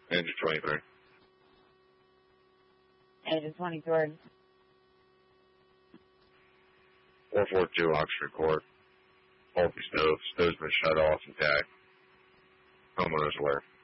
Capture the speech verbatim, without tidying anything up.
Engine twenty-three. Engine twenty-three. four four two Oxford Court. Faulty stove. Stove's been shut off and tagged. Homeowner's alert.